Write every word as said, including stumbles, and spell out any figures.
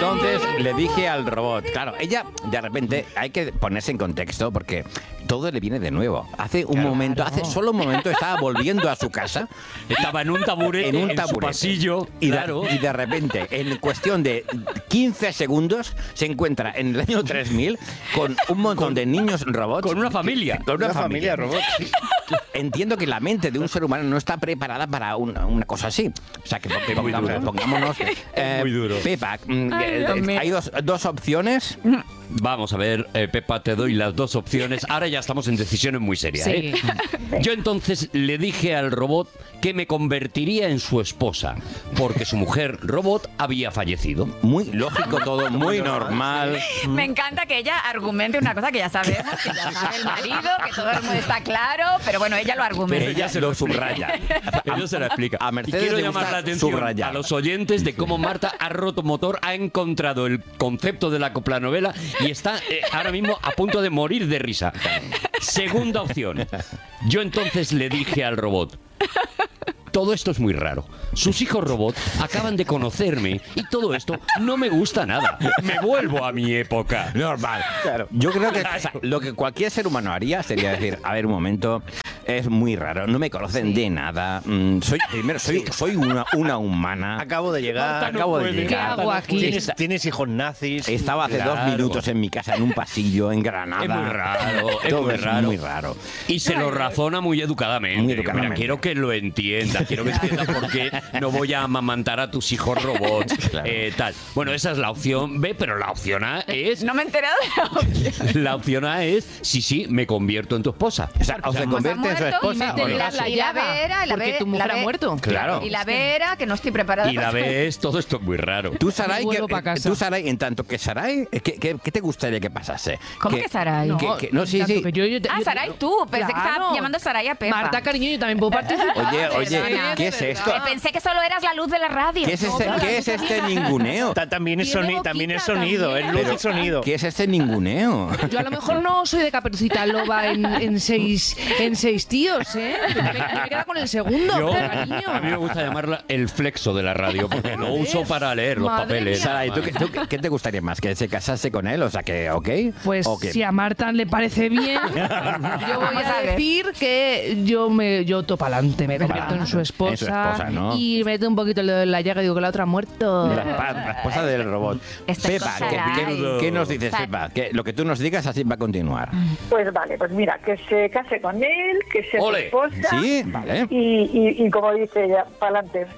entonces le dije al robot, claro, ella de repente hay que ponerse en contexto porque todo le viene de nuevo. Hace un Claro. momento, hace solo un momento estaba volviendo a su casa. Estaba en un taburete, en un en su taburete. pasillo, y, claro. de, y de repente, en cuestión de quince segundos, se encuentra en el año tres mil con un montón de niños robots. Con una familia. Con una, Una familia familia. robot. Sí. Entiendo que la mente de un ser humano no está preparada para una, una cosa así. O sea, que muy pongamos, duro. pongámonos... eh, muy duro. Pepa, mm, Ay, eh, Dios mío. hay dos, dos opciones. Vamos a ver, eh, Pepa, te doy las dos opciones. Ahora ya estamos en decisiones muy serias. Sí. ¿eh? Yo entonces le dije al robot que me convertiría en su esposa, porque su mujer robot había fallecido. Muy lógico todo, muy normal. Me encanta que ella argumente una cosa que ya sabemos, que ya sabe el marido, que todo el mundo está claro, pero bueno, ella lo argumenta. Ella se lo subraya. Ella se la explica. A Mercedes y quiero le llamar gusta la atención subrayar. a los oyentes de cómo Marta ha roto motor, ha encontrado el concepto de la coplanovela y está eh, ahora mismo a punto de morir de risa. Segunda opción. Yo entonces le dije al robot: todo esto es muy raro. Sus hijos robot acaban de conocerme y todo esto no me gusta nada. Me vuelvo a mi época. Normal. Claro. Yo creo que o sea, lo que cualquier ser humano haría sería decir, a ver, un momento, es muy raro, no me conocen de nada. Mm, soy primero soy soy una, una humana. Acabo de llegar. Marta no Acabo de puede. llegar. ¿Qué hago aquí? ¿Tienes, tienes hijos nazis. Estaba hace Claro. dos minutos en mi casa, en un pasillo, en Granada. Es muy raro, es Todo muy es raro. muy raro. Y se lo razona muy educadamente. Muy Mira, educadamente. quiero que lo entienda, quiero que entienda por qué no voy a amamantar a tus hijos robots. Claro. eh, tal. Bueno, esa es la opción B, pero la opción A es... No me he enterado de la opción. La opción A es, sí, sí, me convierto en tu esposa. O sea, o se convierte en su muerto y esposa o Y no. la, y la B era, y la Porque B- tu mujer la B- ha muerto. Claro. Y la B era que no estoy preparada. Y la B es, todo esto es muy raro. Tú, Saray, Me vuelvo que- pa' casa. tú, Saray, en tanto que Saray, ¿qué, qué, qué te gustaría que pasase? ¿Cómo que Saray? No, Que- que- no, sí, tanto sí. que yo- yo te- Ah, yo- Saray, tú. Pensé que Claro. estaba llamando Saray a Pepa. Marta, cariño, yo también puedo participar. Oye, oye, Perdona. ¿qué es esto? Eh, Pensé que solo eras la luz de la radio. ¿Qué es este, pero ¿qué la es boquita. este ninguneo? Ta- También es, Tiene soni- también es boquita sonido, es también. luz y sonido. ¿Qué es este ninguneo? Yo a lo mejor no soy de Caperucita Loba en, en, seis, en seis tíos, ¿eh? Me, me queda con el segundo, Yo, cariño. a mí me gusta llamarla el flexo de la radio, porque lo uso para leer los Madre papeles. mía. Saray, ¿tú, qué- tú qué- qué te gustaría más? ¿Que se casase con él? O sea, que, ¿ok? Pues ¿O que- si a Marta le parece bien, yo voy Vamos a a ver. decir que yo me yo topo adelante, me convierto en su En esposa, su esposa, ¿no? y meto un poquito el dedo en la llaga y digo que la otra ha muerto. La, espa- la esposa del robot. Esta Pepa, cosa ¿qué, era- qué- qué nos dices, Sal- Pepa? Que lo que tú nos digas así va a continuar. Pues vale, pues mira, que se case con él, que sea su Ole. esposa. ¿Sí? Vale. Y, y, y como dice ella, para adelante.